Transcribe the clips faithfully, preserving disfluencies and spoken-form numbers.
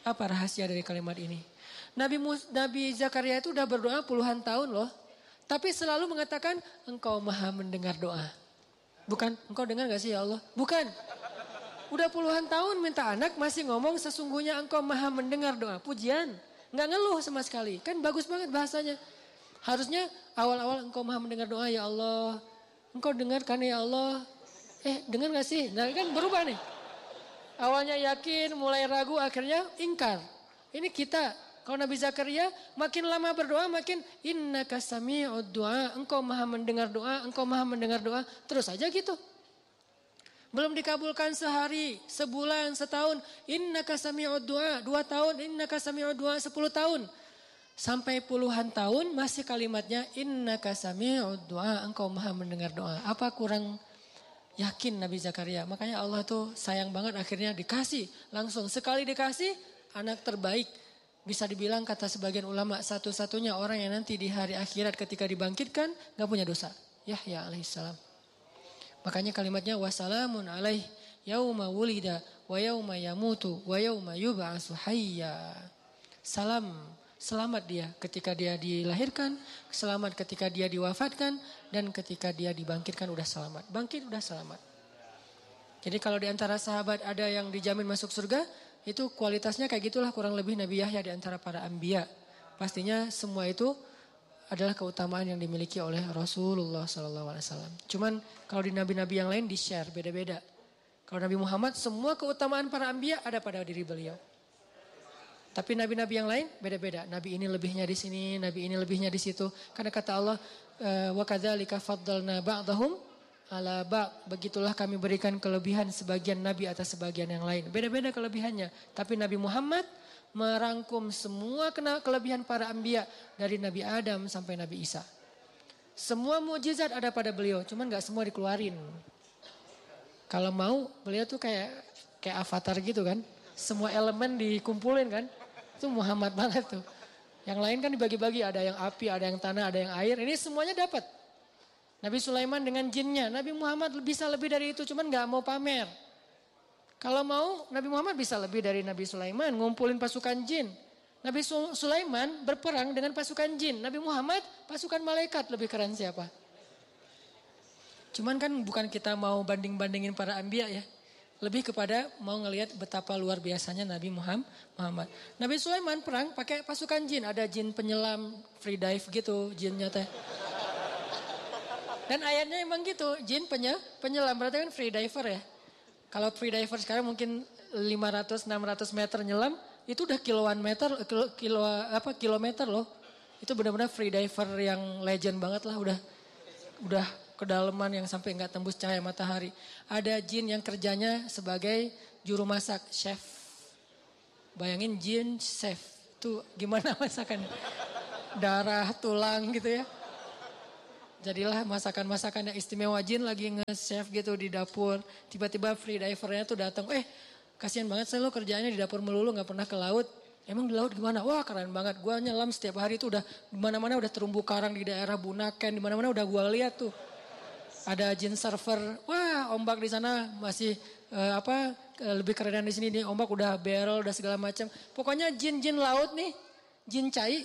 Apa rahasia dari kalimat ini? Nabi Mus, Nabi Zakaria itu udah berdoa puluhan tahun loh. Tapi selalu mengatakan engkau maha mendengar doa. Bukan, engkau dengar gak sih ya Allah? Bukan. Udah puluhan tahun minta anak masih ngomong sesungguhnya engkau maha mendengar doa. Pujian. Gak ngeluh sama sekali. Kan bagus banget bahasanya. Harusnya awal-awal engkau maha mendengar doa ya Allah. Engkau dengar kan ya Allah. Eh dengar gak sih? Nah kan berubah nih. Awalnya yakin, mulai ragu, akhirnya ingkar. Ini kita, kalau Nabi Zakaria makin lama berdoa makin innaka sami'ud du'a, engkau maha mendengar doa, engkau maha mendengar doa, terus aja gitu. Belum dikabulkan sehari, sebulan, setahun, innaka sami'ud du'a, dua tahun, innaka sami'ud du'a, sepuluh tahun. Sampai puluhan tahun masih kalimatnya innaka sami'ud du'a, engkau maha mendengar doa. Apa kurang yakin Nabi Zakaria? Makanya Allah tuh sayang banget akhirnya dikasih. Langsung sekali dikasih anak terbaik. Bisa dibilang kata sebagian ulama satu-satunya orang yang nanti di hari akhirat ketika dibangkitkan gak punya dosa. Yahya alaihissalam. Makanya kalimatnya wassalamun alaih yauma wulida wa yauma yamutu wa yauma yub'atsu hayya. Salam. Selamat dia ketika dia dilahirkan, selamat ketika dia diwafatkan, dan ketika dia dibangkitkan udah selamat. Bangkit udah selamat. Jadi kalau di antara sahabat ada yang dijamin masuk surga, itu kualitasnya kayak gitulah kurang lebih Nabi Yahya di antara para anbiya. Pastinya semua itu adalah keutamaan yang dimiliki oleh Rasulullah shallallahu alaihi wasallam. Cuman kalau di nabi-nabi yang lain di-share beda-beda. Kalau Nabi Muhammad semua keutamaan para anbiya ada pada diri beliau. Tapi nabi-nabi yang lain beda-beda. Nabi ini lebihnya di sini, nabi ini lebihnya di situ. Karena kata Allah, wa kadzalika faddalna ba'dahum ala ba'd. Begitulah kami berikan kelebihan sebagian nabi atas sebagian yang lain. Beda-beda kelebihannya. Tapi Nabi Muhammad merangkum semua kelebihan para anbiya dari Nabi Adam sampai Nabi Isa. Semua mukjizat ada pada beliau, cuman enggak semua dikeluarin. Kalau mau, beliau tuh kayak kayak avatar gitu kan. Semua elemen dikumpulin kan. Itu Muhammad banget tuh. Yang lain kan dibagi-bagi. Ada yang api, ada yang tanah, ada yang air. Ini semuanya dapat. Nabi Sulaiman dengan jinnya. Nabi Muhammad bisa lebih dari itu. Cuman gak mau pamer. Kalau mau Nabi Muhammad bisa lebih dari Nabi Sulaiman. Ngumpulin pasukan jin. Nabi Sulaiman berperang dengan pasukan jin. Nabi Muhammad pasukan malaikat. Lebih keren siapa? Cuman kan bukan kita mau banding-bandingin para anbiya ya. Lebih kepada mau ngelihat betapa luar biasanya Nabi Muhammad. Nabi Sulaiman perang pakai pasukan jin. Ada jin penyelam, free dive gitu jinnya teh. Dan ayatnya emang gitu. Jin penye, penyelam berarti kan free diver ya. Kalau free diver sekarang mungkin lima ratus enam ratus meter nyelam. Itu udah kiloan meter, kilo, kilo, apa, kilometer loh. Itu benar-benar free diver yang legend banget lah. Udah udah kedalaman yang sampai nggak tembus cahaya matahari. Ada jin yang kerjanya sebagai juru masak, chef. Bayangin jin chef, tuh gimana masakan? Darah, tulang gitu ya. Jadilah masakan-masakan yang istimewa. Jin lagi nge-chef gitu di dapur. Tiba-tiba free divernya tuh datang. Eh kasihan banget saya lo kerjanya di dapur melulu nggak pernah ke laut. Emang di laut gimana? Wah keren banget. Gua nyelam setiap hari tuh udah di mana-mana udah terumbu karang di daerah Bunaken. Di mana-mana udah gua lihat tuh. Ada jin surfer, wah ombak di sana masih uh, apa uh, lebih keren di sini nih, ombak udah barrel udah segala macam. Pokoknya jin-jin laut nih, jin cai.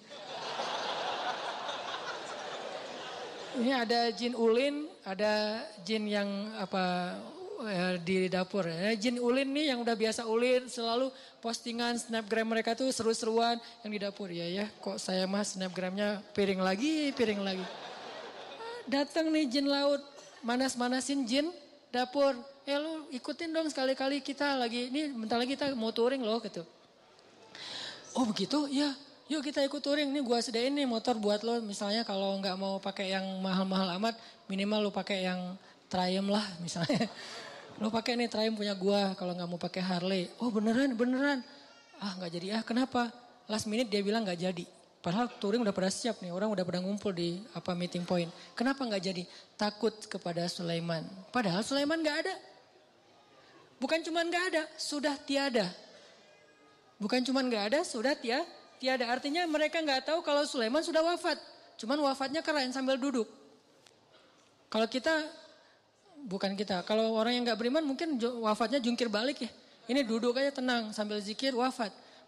Ini ada jin ulin, ada jin yang apa uh, di dapur. Ya, jin ulin nih yang udah biasa ulin, selalu postingan snapgram mereka tuh seru-seruan yang di dapur. Ya ya, kok saya mah snapgramnya piring lagi, piring lagi. Datang nih jin laut, manas-manasin jin dapur. Eh lu ikutin dong sekali-kali kita lagi, ini bentar lagi kita mau touring loh gitu. Oh begitu? Ya, yuk kita ikut touring. Nih gua sediain nih motor buat lo. Misalnya kalau nggak mau pakai yang mahal-mahal amat, minimal lo pakai yang Triumph lah misalnya. Lo pakai nih Triumph punya gua kalau nggak mau pakai Harley. Oh beneran, beneran. Ah nggak jadi ah kenapa? Last minute dia bilang nggak jadi. Padahal touring udah pada siap nih, orang udah pada ngumpul di apa meeting point. Kenapa nggak jadi? Takut kepada Sulaiman. Padahal Sulaiman nggak ada. Bukan cuma nggak ada, sudah tiada. Bukan cuma nggak ada, sudah tia, tiada. Artinya mereka nggak tahu kalau Sulaiman sudah wafat. Cuman wafatnya keren sambil duduk. Kalau kita, bukan kita. Kalau orang yang nggak beriman mungkin wafatnya jungkir balik ya. Ini duduk aja tenang sambil zikir wafat.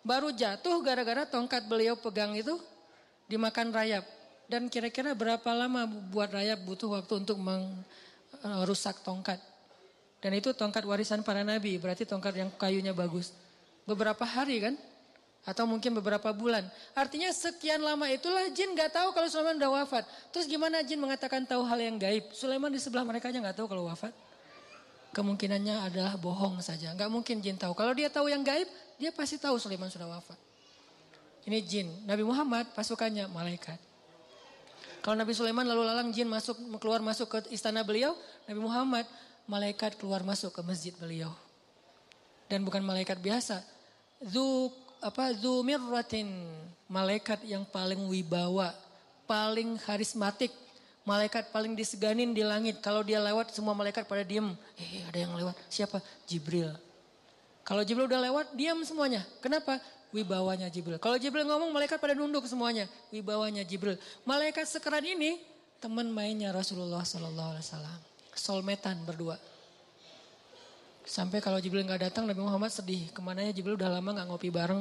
Baru jatuh gara-gara tongkat beliau pegang itu dimakan rayap. Dan kira-kira berapa lama buat rayap butuh waktu untuk merusak tongkat. Dan itu tongkat warisan para nabi, berarti tongkat yang kayunya bagus. Beberapa hari kan? Atau mungkin beberapa bulan. Artinya sekian lama itulah jin gak tahu kalau Sulaiman udah wafat. Terus gimana jin mengatakan tahu hal yang gaib? Sulaiman di sebelah mereka aja gak tahu kalau wafat. Kemungkinannya adalah bohong saja. Gak mungkin jin tahu. Kalau dia tahu yang gaib, dia pasti tahu Sulaiman sudah wafat. Ini jin. Nabi Muhammad pasukannya malaikat. Kalau Nabi Sulaiman lalu lalang jin masuk keluar masuk ke istana beliau, Nabi Muhammad malaikat keluar masuk ke masjid beliau. Dan bukan malaikat biasa. Zu apa zu mirratin, malaikat yang paling wibawa, paling karismatik. Malaikat paling diseganin di langit. Kalau dia lewat semua malaikat pada diem. Eh ada yang lewat. Siapa? Jibril. Kalau Jibril udah lewat diam semuanya. Kenapa? Wibawanya Jibril. Kalau Jibril ngomong malaikat pada nunduk semuanya. Wibawanya Jibril. Malaikat sekeren ini teman mainnya Rasulullah Sallallahu Alaihi Wasallam. Solmetan berdua. Sampai kalau Jibril gak datang Nabi Muhammad sedih. Kemananya Jibril udah lama gak ngopi bareng.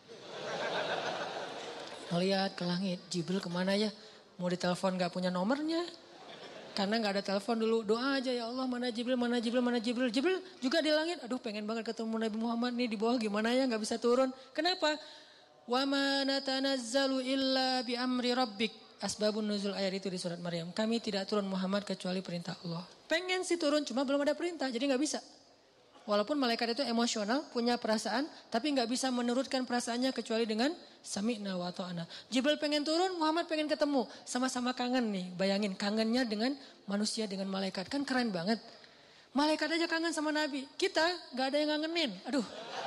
Ngeliat ke langit. Jibril kemana ya? Mau ditelepon gak punya nomornya. Karena gak ada telepon dulu. Doa aja ya Allah mana Jibril, mana Jibril, mana Jibril. Jibril juga di langit. Aduh pengen banget ketemu Nabi Muhammad nih di bawah gimana ya gak bisa turun. Kenapa? Wa ma natanazzalu illa bi amri rabbik. Asbabun nuzul ayat itu di surat Maryam. Kami tidak turun Muhammad kecuali perintah Allah. Pengen sih turun cuma belum ada perintah jadi gak bisa. Walaupun malaikat itu emosional, punya perasaan, tapi nggak bisa menurutkan perasaannya kecuali dengan sami'na wa ta'ana. Jibril pengen turun, Muhammad pengen ketemu, sama-sama kangen nih. Bayangin kangennya dengan manusia dengan malaikat, kan keren banget. Malaikat aja kangen sama Nabi, kita nggak ada yang ngangenin. Aduh,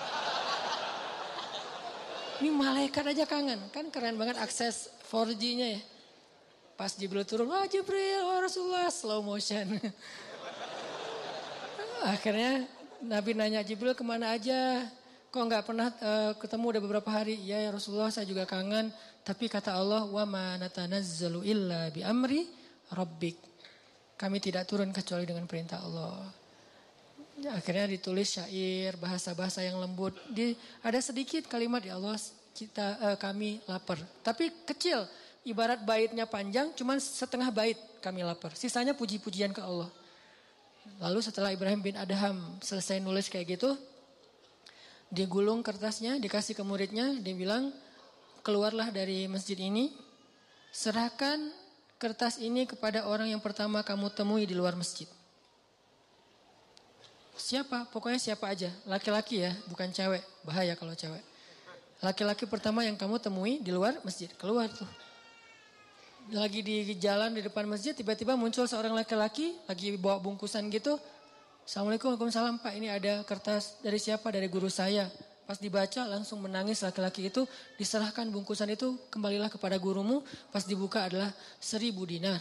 ini malaikat aja kangen, kan keren banget akses empat G-nya ya. Pas Jibril turun, wah Jibril, wah Rasulullah, slow motion. Akhirnya Nabi nanya Jibril kemana aja, kok nggak pernah uh, ketemu udah beberapa hari. Ya, ya Rasulullah saya juga kangen. Tapi kata Allah, wa ma natanazzalu illa bi amri rabbik. Kami tidak turun kecuali dengan perintah Allah. Ya, akhirnya ditulis syair, bahasa-bahasa yang lembut. Di, ada sedikit kalimat ya Allah kita uh, kami lapar. Tapi kecil, ibarat baitnya panjang, cuman setengah bait kami lapar. Sisanya puji-pujian ke Allah. Lalu setelah Ibrahim bin Adham selesai nulis kayak gitu, dia gulung kertasnya, dikasih ke muridnya, dia bilang, keluarlah dari masjid ini, serahkan kertas ini kepada orang yang pertama kamu temui di luar masjid. Siapa? Pokoknya siapa aja, laki-laki ya, bukan cewek, bahaya kalau cewek. Laki-laki pertama yang kamu temui di luar masjid, keluar tuh. Lagi di jalan di depan masjid tiba-tiba muncul seorang laki-laki lagi bawa bungkusan gitu. Assalamualaikum, waalaikumsalam Pak, ini ada kertas dari siapa? Dari guru saya. Pas dibaca langsung menangis laki-laki itu, diserahkan bungkusan itu, kembalilah kepada gurumu. Pas dibuka adalah seribu dinar.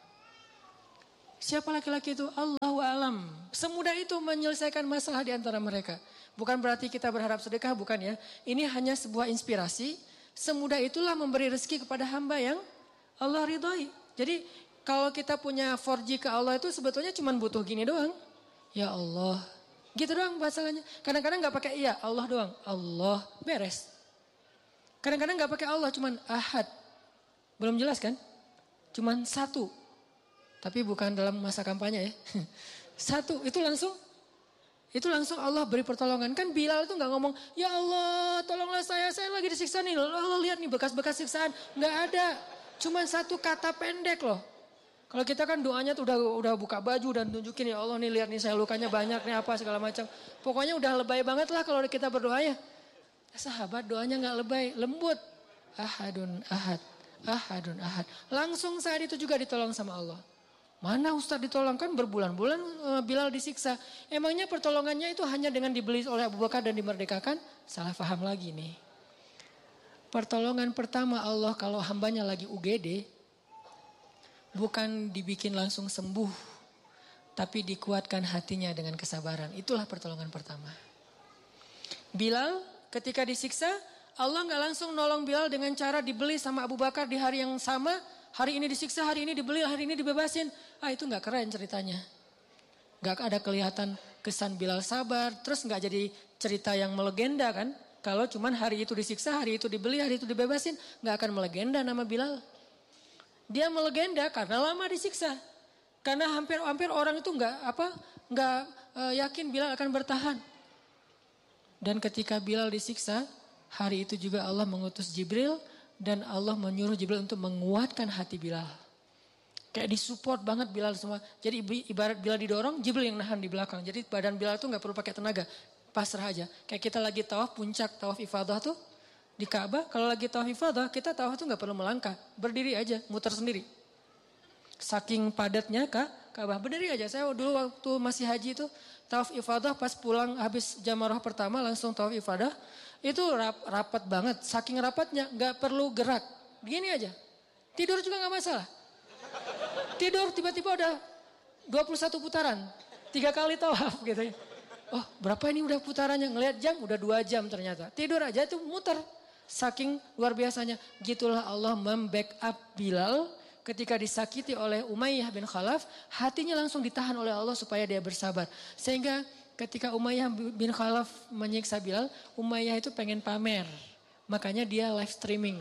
Siapa laki-laki itu? Allahu alam. Semudah itu menyelesaikan masalah di antara mereka. Bukan berarti kita berharap sedekah, bukan ya. Ini hanya sebuah inspirasi. Semudah itulah memberi rezeki kepada hamba yang Allah ridhoi. Jadi kalau kita punya empat G ke Allah itu sebetulnya cuma butuh gini doang. Ya Allah. Gitu doang bahasanya. Kadang-kadang gak pakai iya Allah doang. Allah beres. Kadang-kadang gak pakai Allah cuman ahad. Belum jelas kan? Cuman satu. Tapi bukan dalam masa kampanye ya. Satu itu langsung. Itu langsung Allah beri pertolongan. Kan Bilal itu gak ngomong. Ya Allah tolonglah saya. Saya lagi disiksa nih. Allah lihat nih bekas-bekas siksaan. Gak ada. Cuman satu kata pendek loh. Kalau kita kan doanya tuh udah udah buka baju dan tunjukin ya Allah nih lihat nih saya lukanya banyak nih apa segala macam. Pokoknya udah lebay banget lah kalau kita berdoa ya. Sahabat doanya gak lebay, lembut. Ahadun ahad, ahadun ahad. Langsung saat itu juga ditolong sama Allah. Mana Ustaz ditolong kan berbulan-bulan Bilal disiksa. Emangnya pertolongannya itu hanya dengan dibeli oleh Abu Bakar dan dimerdekakan? Salah paham lagi nih. Pertolongan pertama Allah kalau hambanya lagi U G D, bukan dibikin langsung sembuh, tapi dikuatkan hatinya dengan kesabaran. Itulah pertolongan pertama. Bilal ketika disiksa, Allah gak langsung nolong Bilal dengan cara dibeli sama Abu Bakar di hari yang sama. Hari ini disiksa, hari ini dibeli, hari ini dibebasin. Ah itu gak keren ceritanya. Gak ada kelihatan kesan Bilal sabar, terus gak jadi cerita yang melegenda kan. Kalau cuman hari itu disiksa, hari itu dibeli, hari itu dibebasin, nggak akan melegenda nama Bilal. Dia melegenda karena lama disiksa. Karena hampir-hampir orang itu nggak apa nggak uh, yakin Bilal akan bertahan. Dan ketika Bilal disiksa, hari itu juga Allah mengutus Jibril dan Allah menyuruh Jibril untuk menguatkan hati Bilal. Kayak disupport banget Bilal semua. Jadi ibarat Bilal didorong, Jibril yang nahan di belakang. Jadi badan Bilal itu nggak perlu pakai tenaga. Pasrah aja. Kayak kita lagi tawaf puncak tawaf ifadah tuh di Ka'bah. Kalau lagi tawaf ifadah kita tawaf tuh nggak perlu melangkah. Berdiri aja, muter sendiri. Saking padatnya Kak, Ka'bah berdiri aja. Saya dulu waktu masih haji itu tawaf ifadah pas pulang habis jamarah pertama langsung tawaf ifadah. Itu rap, rapat banget. Saking rapatnya nggak perlu gerak. Begini aja. Tidur juga nggak masalah. Tidur tiba-tiba udah dua puluh satu putaran. Tiga kali tawaf gitu ya. Oh berapa ini udah putarannya, ngelihat jam udah dua jam ternyata. Tidur aja itu muter. Saking luar biasanya. Gitulah Allah membackup Bilal ketika disakiti oleh Umayyah bin Khalaf. Hatinya langsung ditahan oleh Allah supaya dia bersabar. Sehingga ketika Umayyah bin Khalaf menyiksa Bilal, Umayyah itu pengen pamer. Makanya dia live streaming.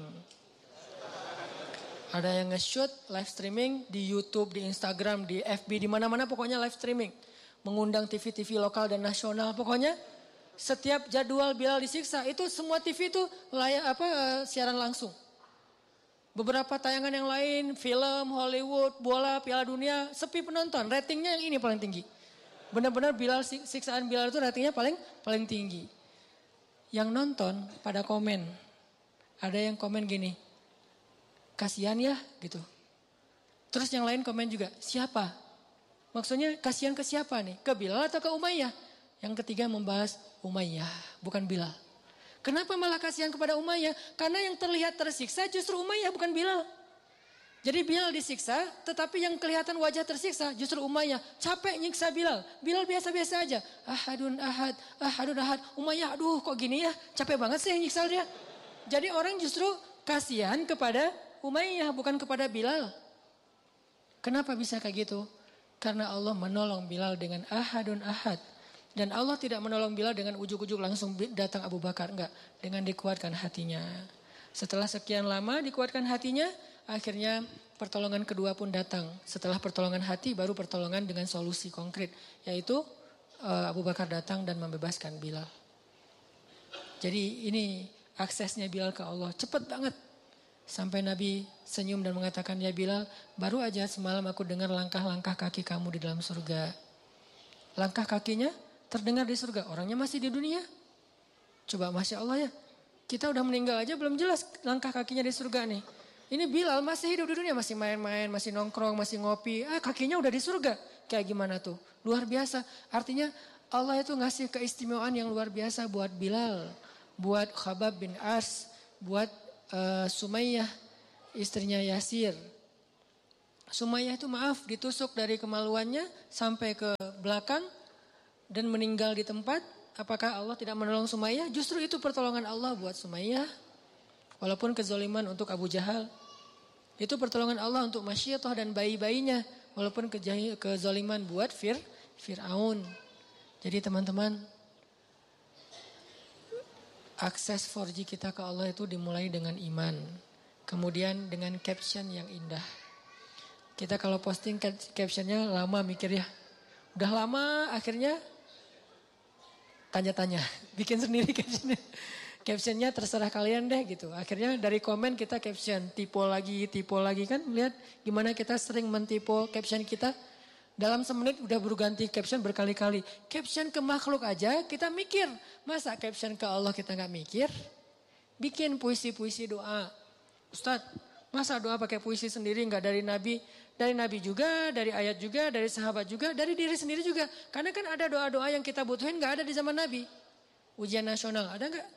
Ada yang nge-shoot live streaming di YouTube, di Instagram, di F B, di mana-mana pokoknya live streaming. Mengundang T V-T V lokal dan nasional. Pokoknya setiap jadwal Bilal disiksa itu semua T V itu layak apa uh, siaran langsung. Beberapa tayangan yang lain, film, Hollywood, bola, Piala Dunia, sepi penonton. Ratingnya yang ini paling tinggi. Benar-benar Bilal siksaan Bilal itu ratingnya paling paling tinggi. Yang nonton pada komen. Ada yang komen gini. Kasihan ya gitu. Terus yang lain komen juga, siapa? Maksudnya kasihan ke siapa nih? Ke Bilal atau ke Umayyah? Yang ketiga membahas Umayyah, bukan Bilal. Kenapa malah kasihan kepada Umayyah? Karena yang terlihat tersiksa justru Umayyah, bukan Bilal. Jadi Bilal disiksa, tetapi yang kelihatan wajah tersiksa justru Umayyah. Capek nyiksa Bilal. Bilal biasa-biasa aja. Ahadun ahad, ahadun ahad. Umayyah, aduh kok gini ya? Capek banget sih nyiksa dia. Jadi orang justru kasihan kepada Umayyah, bukan kepada Bilal. Kenapa bisa kayak gitu? Karena Allah menolong Bilal dengan ahadun ahad. Dan Allah tidak menolong Bilal dengan ujuk-ujuk langsung datang Abu Bakar. Enggak, dengan dikuatkan hatinya. Setelah sekian lama dikuatkan hatinya, akhirnya pertolongan kedua pun datang. Setelah pertolongan hati baru pertolongan dengan solusi konkret. Yaitu Abu Bakar datang dan membebaskan Bilal. Jadi ini aksesnya Bilal ke Allah cepat banget. Sampai Nabi senyum dan mengatakan, ya Bilal, baru aja semalam aku dengar langkah-langkah kaki kamu di dalam surga. Langkah kakinya terdengar di surga, orangnya masih di dunia. Coba Masya Allah ya, kita udah meninggal aja belum jelas langkah kakinya di surga nih. Ini Bilal masih hidup di dunia, masih main-main, masih nongkrong, masih ngopi. Ah kakinya udah di surga, kayak gimana tuh? Luar biasa, artinya Allah itu ngasih keistimewaan yang luar biasa buat Bilal. Buat Khabab bin As, buat Uh, Sumayyah istrinya Yasir. Sumayyah itu maaf ditusuk dari kemaluannya sampai ke belakang dan meninggal di tempat. Apakah Allah tidak menolong Sumayyah? Justru itu pertolongan Allah buat Sumayyah. Walaupun kezaliman untuk Abu Jahal. Itu pertolongan Allah untuk Masyiatah dan bayi-bayinya. Walaupun kezaliman buat Fir, Fir'aun. Jadi teman-teman, akses empat G kita ke Allah itu dimulai dengan iman. Kemudian dengan caption yang indah. Kita kalau posting captionnya lama mikir ya. Udah lama akhirnya tanya-tanya. Bikin sendiri captionnya. Captionnya terserah kalian deh gitu. Akhirnya dari komen kita caption. Tipe lagi, tipe lagi kan. Lihat gimana kita sering mentipe caption kita. Dalam semenit udah berganti caption berkali-kali. Caption ke makhluk aja kita mikir. Masa caption ke Allah kita gak mikir? Bikin puisi-puisi doa. Ustadz, masa doa pakai puisi sendiri gak dari Nabi? Dari Nabi juga, dari ayat juga, dari sahabat juga, dari diri sendiri juga. Karena kan ada doa-doa yang kita butuhin gak ada di zaman Nabi. Ujian nasional, ada gak?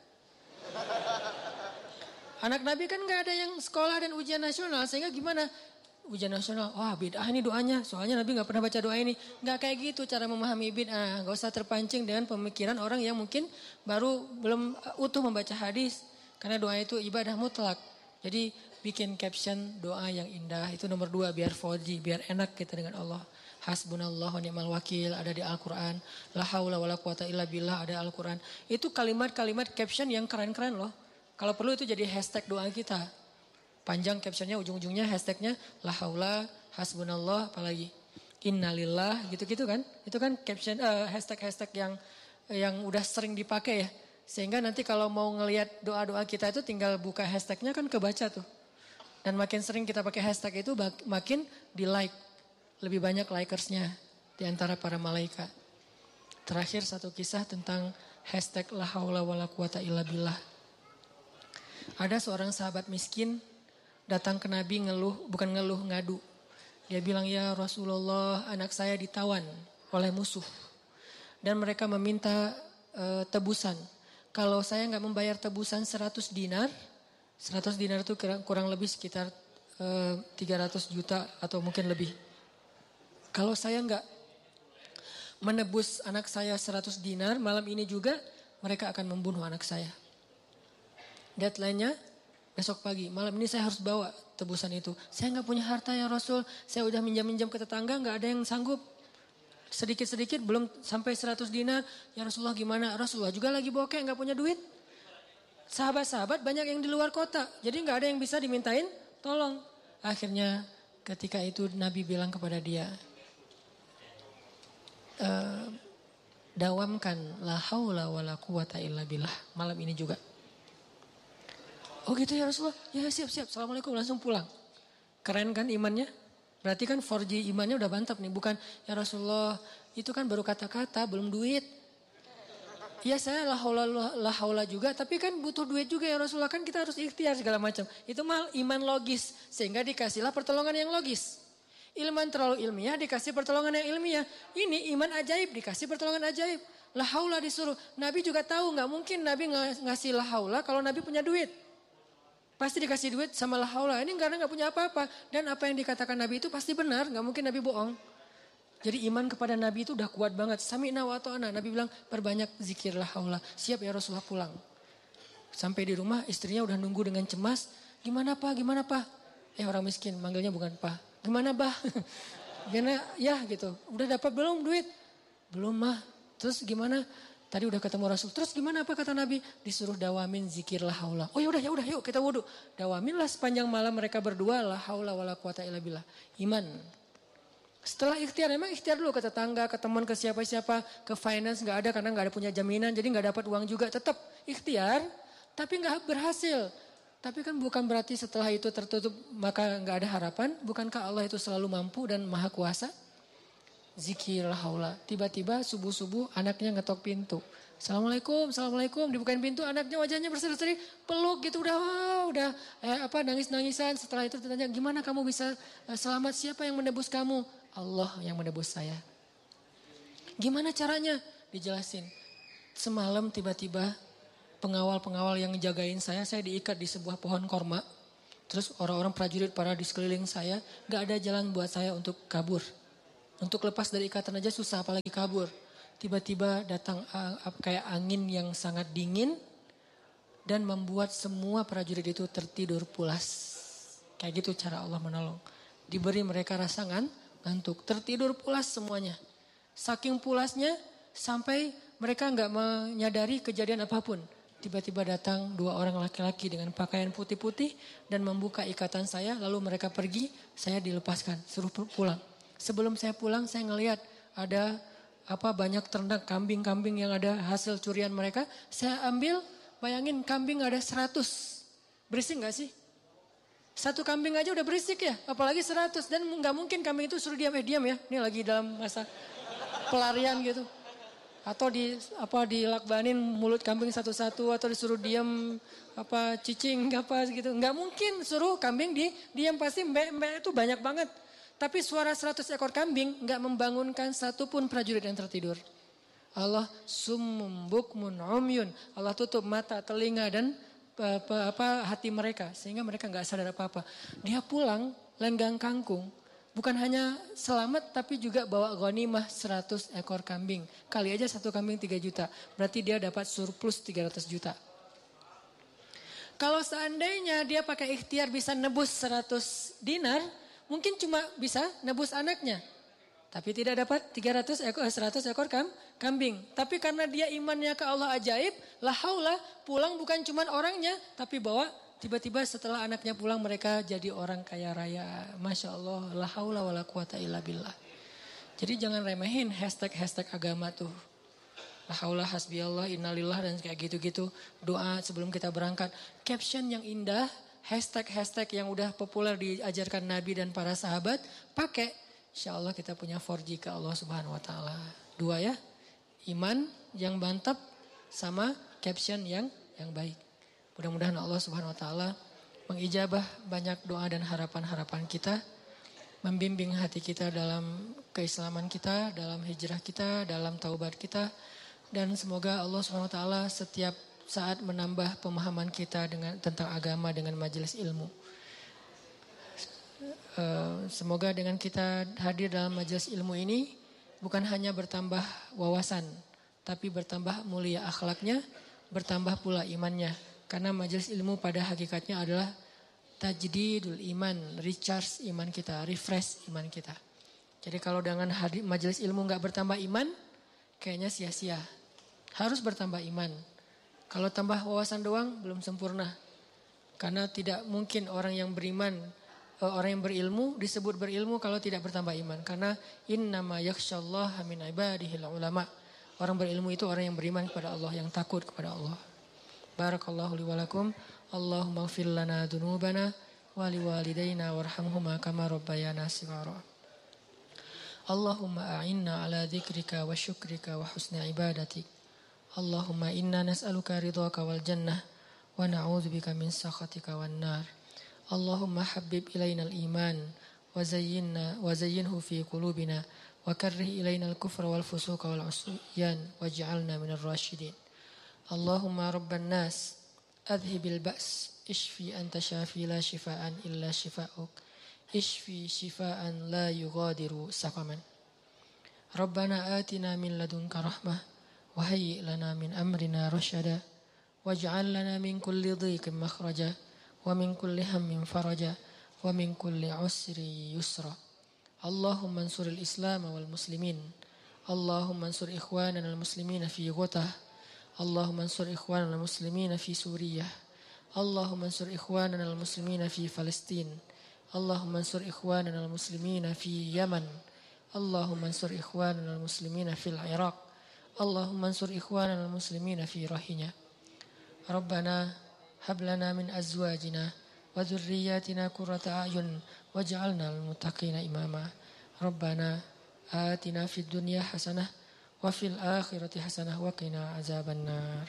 Anak Nabi kan gak ada yang sekolah dan ujian nasional. Sehingga gimana? Ujian nasional, wah bid'ah ini doanya. Soalnya Nabi gak pernah baca doa ini. Gak kayak gitu cara memahami bid'ah. Gak usah terpancing dengan pemikiran orang yang mungkin baru belum utuh membaca hadis. Karena doa itu ibadah mutlak. Jadi bikin caption doa yang indah. Itu nomor dua biar empat G, biar enak kita dengan Allah. Hasbunallah wa ni'mal wakil ada di Al-Quran. La haula wala quwata illa billah ada Al-Quran. Itu kalimat-kalimat caption yang keren-keren loh. Kalau perlu itu jadi hashtag doa kita. Panjang captionnya, ujung-ujungnya hashtagnya la haula, hasbunallah, apalagi innalillah gitu-gitu kan. Itu kan caption uh, hashtag-hashtag yang yang udah sering dipakai ya. Sehingga nanti kalau mau ngelihat doa-doa kita itu tinggal buka hashtagnya kan kebaca tuh. Dan makin sering kita pakai hashtag itu makin di like. Lebih banyak likersnya di antara para malaikat. Terakhir satu kisah tentang hashtag la haula wala quwata illa billah. Ada seorang sahabat miskin datang ke Nabi ngeluh, bukan ngeluh, ngadu. Dia bilang, ya Rasulullah, anak saya ditawan oleh musuh. Dan mereka meminta e, tebusan. Kalau saya nggak membayar tebusan seratus dinar, seratus dinar itu kurang, kurang lebih sekitar e, tiga ratus juta atau mungkin lebih. Kalau saya nggak menebus anak saya seratus dinar, malam ini juga mereka akan membunuh anak saya. Deadline-nya besok pagi, malam ini saya harus bawa tebusan itu. Saya nggak punya harta ya Rasul, saya udah minjam-minjam ke tetangga, nggak ada yang sanggup. Sedikit-sedikit belum sampai seratus dinar, ya Rasulullah gimana? Rasulullah juga lagi bokeh, nggak punya duit. Sahabat-sahabat banyak yang di luar kota, jadi nggak ada yang bisa dimintain tolong. Akhirnya ketika itu Nabi bilang kepada dia, e, dawamkan la haula wala quwata illa billah malam ini juga. Oh gitu ya Rasulullah, ya siap-siap, assalamualaikum, langsung pulang. Keren kan imannya? Berarti kan empat G imannya udah mantap nih, bukan ya Rasulullah itu kan baru kata-kata belum duit. Ya saya la haula la haula juga, tapi kan butuh duit juga ya Rasulullah, kan kita harus ikhtiar segala macam. Itu mal iman logis, sehingga dikasihlah pertolongan yang logis. Ilman terlalu ilmiah dikasih pertolongan yang ilmiah. Ini iman ajaib dikasih pertolongan ajaib. La haula disuruh. Nabi juga tahu nggak mungkin Nabi ngasih la haula kalau Nabi punya duit. Pasti dikasih duit sama la haula. Ini karena gak punya apa-apa. Dan apa yang dikatakan Nabi itu pasti benar. Gak mungkin Nabi bohong. Jadi iman kepada Nabi itu udah kuat banget. Sami'na wa ata'na. Nabi bilang perbanyak zikir la haula. Siap ya Rasulullah pulang. Sampai di rumah istrinya udah nunggu dengan cemas. Gimana pak, gimana pak? Eh orang miskin manggilnya bukan pak. Gimana bah? Gimana ya gitu. Udah dapat belum duit? Belum mah. Terus gimana? Tadi udah ketemu Rasul. Terus gimana apa kata Nabi? Disuruh dawamin zikir la haula. Oh ya udah ya udah yuk kita wudu. Dawaminlah sepanjang malam mereka berdua la haula wala quwata illa billah. Iman. Setelah ikhtiar, memang ikhtiar dulu ke tetangga, ke teman, ke siapa-siapa, ke finance nggak ada karena nggak ada punya jaminan, jadi nggak dapat uang juga. Tetap ikhtiar, tapi nggak berhasil. Tapi kan bukan berarti setelah itu tertutup maka nggak ada harapan. Bukankah Allah itu selalu mampu dan maha kuasa? Zikir la haula. Tiba-tiba subuh-subuh anaknya ngetok pintu. Assalamualaikum, assalamualaikum. Dibukain pintu, anaknya wajahnya berseri-seri, peluk gitu udah, wow, udah eh, apa nangis-nangisan. Setelah itu ditanya, gimana kamu bisa eh, selamat? Siapa yang menebus kamu? Allah yang menebus saya. Gimana caranya? Dijelasin. Semalam tiba-tiba pengawal-pengawal yang jagain saya, saya diikat di sebuah pohon korma. Terus orang-orang prajurit para di sekeliling saya, gak ada jalan buat saya untuk kabur. Untuk lepas dari ikatan aja susah, apalagi kabur. Tiba-tiba datang uh, kayak angin yang sangat dingin dan membuat semua prajurit itu tertidur pulas. Kayak gitu cara Allah menolong. Diberi mereka rasa ngantuk, tertidur pulas semuanya. Saking pulasnya sampai mereka nggak menyadari kejadian apapun. Tiba-tiba datang dua orang laki-laki dengan pakaian putih-putih dan membuka ikatan saya, lalu mereka pergi, saya dilepaskan, suruh pulang. Sebelum saya pulang saya ngelihat ada apa banyak ternak kambing-kambing yang ada hasil curian mereka. Saya ambil, bayangin kambing ada seratus. Berisik gak sih? Satu kambing aja udah berisik ya, apalagi seratus. Dan gak mungkin kambing itu suruh diam, eh diam ya. Ini lagi dalam masa pelarian gitu. Atau di apa dilakbanin mulut kambing satu-satu atau disuruh diam apa cicing apa gitu. Gak mungkin suruh kambing di diam, pasti mbak-mbak itu banyak banget. Tapi suara seratus ekor kambing gak membangunkan satupun prajurit yang tertidur. Allah summum bukmun umyun. Allah tutup mata, telinga dan apa, apa hati mereka. Sehingga mereka gak sadar apa-apa. Dia pulang lenggang kangkung. Bukan hanya selamat tapi juga bawa ghanimah seratus ekor kambing. Kali aja satu kambing tiga juta. Berarti dia dapat surplus tiga ratus juta. Kalau seandainya dia pakai ikhtiar bisa nebus seratus dinar. Mungkin cuma bisa nebus anaknya. Tapi tidak dapat tiga ratus ekor, seratus ekor kam, kambing. Tapi karena dia imannya ke Allah ajaib, la haula, pulang bukan cuma orangnya, tapi bawa tiba-tiba setelah anaknya pulang mereka jadi orang kaya raya. Masya Allah, la haula wa la quwata illa billah. Jadi jangan remehin hashtag-hashtag agama tuh. La haula hasbiyallah, innalillah dan kayak gitu-gitu. Doa sebelum kita berangkat. Caption yang indah, hashtag-hashtag yang udah populer diajarkan Nabi dan para sahabat, pakai. Insya Allah kita punya empat G ke Allah Subhanahu Wa Taala. Dua ya, iman yang mantap sama caption yang yang baik. Mudah-mudahan Allah Subhanahu Wa Taala mengijabah banyak doa dan harapan-harapan kita, membimbing hati kita dalam keislaman kita, dalam hijrah kita, dalam taubat kita, dan semoga Allah Subhanahu Wa Taala setiap saat menambah pemahaman kita dengan tentang agama dengan majelis ilmu. Semoga dengan kita hadir dalam majelis ilmu ini bukan hanya bertambah wawasan, tapi bertambah mulia akhlaknya, bertambah pula imannya. Karena majelis ilmu pada hakikatnya adalah tajdidul iman, recharge iman kita, refresh iman kita. Jadi kalau dengan hadir majelis ilmu nggak bertambah iman, kayaknya sia-sia. Harus bertambah iman. Kalau tambah wawasan doang belum sempurna. Karena tidak mungkin orang yang beriman, orang yang berilmu disebut berilmu kalau tidak bertambah iman. Karena innama yakhsyallaha min ibadihil ulama. Orang berilmu itu orang yang beriman kepada Allah, yang takut kepada Allah. Barakallahu li wa lakum. Allahumma ighfir lana dzunubana wa liwalidayna warhamhuma kama rabbayana shighara. Allahumma a'inna ala dzikrika wa syukrika wa husni ibadatik. Allahumma inna nas'aluka ridhaka wal jannah wa na'udzubika min sakhatika wan nar. Allahumma habbib ilaina al-iman wa zayyinna wa zayyinhu fi qulubina wa karrih ilaina al-kufra wal fusuqa wal 'usyan waj'alna minal rasyidin. Allahumma rabban nas adhibil ba's ishfi anta syafi la shifaan illa shifaa'uk ishfi shifaan la yughadiru saqaman. Rabbana atina min ladunka rahmah wa hayyi' lana min amrina rasyada waj'al lana min kulli dhiqin makhraja wa min kulli hammin faraja wa min kulli usri yusra. Allahumma ansuril islam wal muslimin. Allahumma ansur ikhwanana al muslimina fi Ghutah. Allahumma ansur ikhwanana al muslimina fi Suriah. Allahumma ansur ikhwanana al muslimina fi Palestin. Allahumma ansur ikhwanana al muslimina fi Yaman. Allahumma ansur ikhwanana al muslimina fil Iraq. Allahumma ansur ikhwanana al muslimina fi Rohingya. Rabbana hab lana min azwajina wa dhurriyyatina qurrata a'yun waj'alna lil muttaqina imama. Rabbana atina fid dunya hasanah wa fil akhirati hasanah wa qina azabannar.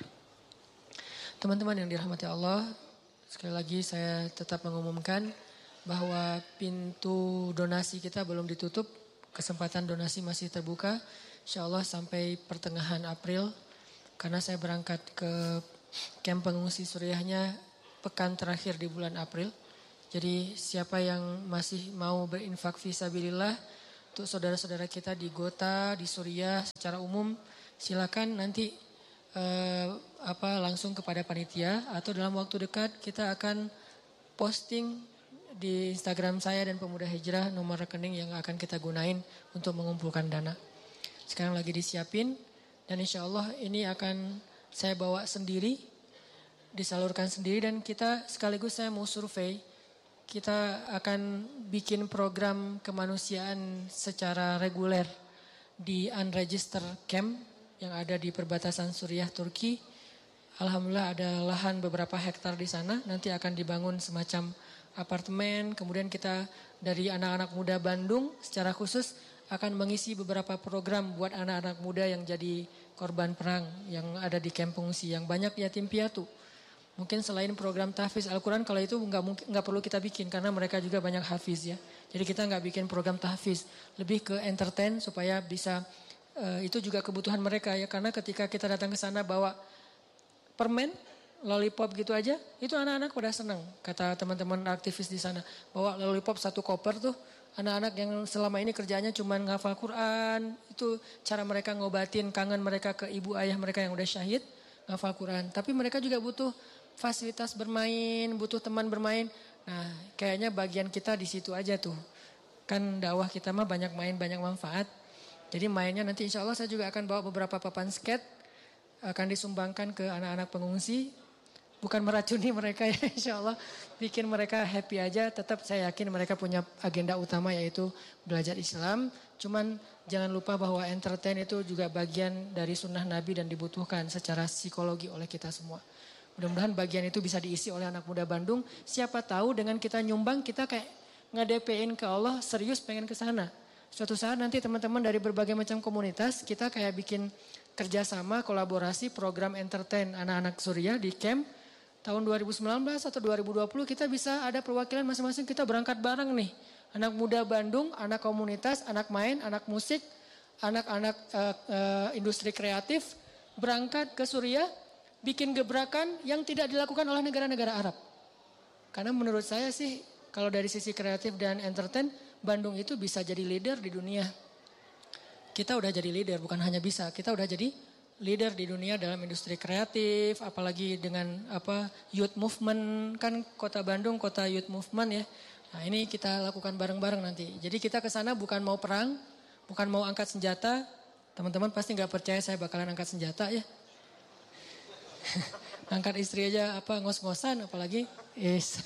Teman-teman yang dirahmati Allah, sekali lagi saya tetap mengumumkan bahwa pintu donasi kita belum ditutup. Kesempatan donasi masih terbuka insyaallah sampai pertengahan April. Karena saya berangkat ke kamp pengungsi Suriahnya pekan terakhir di bulan April. Jadi siapa yang masih mau berinfak fisabilillah untuk saudara-saudara kita di Ghouta, di Suriah secara umum, silakan nanti eh, apa langsung kepada panitia atau dalam waktu dekat kita akan posting di Instagram saya dan Pemuda Hijrah nomor rekening yang akan kita gunain untuk mengumpulkan dana. Sekarang lagi disiapin dan insya Allah ini akan saya bawa sendiri, disalurkan sendiri dan kita sekaligus saya mau survei. Kita akan bikin program kemanusiaan secara reguler di unregistered camp yang ada di perbatasan Suriah Turki. Alhamdulillah ada lahan beberapa hektar di sana. Nanti akan dibangun semacam apartemen. Kemudian kita dari anak-anak muda Bandung secara khusus akan mengisi beberapa program buat anak-anak muda yang jadi korban perang yang ada di kamp pengungsi yang banyak yatim piatu. Mungkin selain program tahfiz Al-Quran, kalau itu nggak mungkin nggak perlu kita bikin karena mereka juga banyak hafiz ya. Jadi kita nggak bikin program tahfiz, lebih ke entertain supaya bisa uh, itu juga kebutuhan mereka ya. Karena ketika kita datang ke sana bawa permen, lollipop gitu aja, itu anak-anak udah senang. Kata teman-teman aktivis di sana, bawa lollipop satu koper tuh. Anak-anak yang selama ini kerjanya cuma ngafal Quran, itu cara mereka ngobatin kangen mereka ke ibu ayah mereka yang udah syahid, ngafal Quran. Tapi mereka juga butuh fasilitas bermain, butuh teman bermain. Nah, kayaknya bagian kita di situ aja tuh. Kan dakwah kita mah banyak main, banyak manfaat. Jadi mainnya nanti insya Allah saya juga akan bawa beberapa papan skate. Akan disumbangkan ke anak-anak pengungsi. Bukan meracuni mereka ya insya Allah. Bikin mereka happy aja. Tetap saya yakin mereka punya agenda utama yaitu belajar Islam. Cuman jangan lupa bahwa entertain itu juga bagian dari sunnah Nabi dan dibutuhkan secara psikologi oleh kita semua. Mudah-mudahan bagian itu bisa diisi oleh anak muda Bandung. Siapa tahu dengan kita nyumbang kita kayak nge-D P-in ke Allah serius pengen ke sana. Suatu saat nanti teman-teman dari berbagai macam komunitas kita kayak bikin kerjasama, kolaborasi, program entertain anak-anak Suriah di camp. Tahun dua ribu sembilan belas atau dua ribu dua puluh kita bisa ada perwakilan masing-masing kita berangkat bareng nih. Anak muda Bandung, anak komunitas, anak main, anak musik, anak-anak uh, uh, industri kreatif berangkat ke Suriah bikin gebrakan yang tidak dilakukan oleh negara-negara Arab. Karena menurut saya sih kalau dari sisi kreatif dan entertain Bandung itu bisa jadi leader di dunia. Kita udah jadi leader, bukan hanya bisa, kita udah jadi leader di dunia dalam industri kreatif, apalagi dengan apa youth movement, kan kota Bandung kota youth movement ya. Nah ini kita lakukan bareng-bareng nanti. Jadi kita ke sana bukan mau perang, bukan mau angkat senjata. Teman-teman pasti nggak percaya saya bakalan angkat senjata ya. Angkat istri aja apa ngos-ngosan, apalagi yes.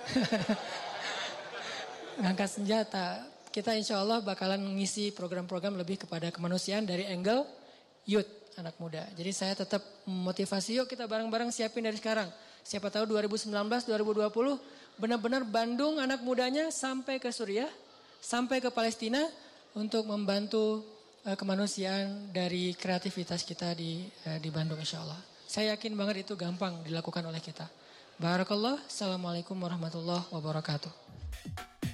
Ngangkat senjata. Kita insya Allah bakalan mengisi program-program lebih kepada kemanusiaan dari angle youth, anak muda. Jadi saya tetap motivasi, yuk kita bareng-bareng siapin dari sekarang. Siapa tahu dua ribu sembilan belas, dua ribu dua puluh benar-benar Bandung anak mudanya sampai ke Suriah, sampai ke Palestina untuk membantu uh, kemanusiaan dari kreativitas kita di uh, di Bandung insya Allah. Saya yakin banget itu gampang dilakukan oleh kita. Barakallah, assalamualaikum warahmatullahi wabarakatuh.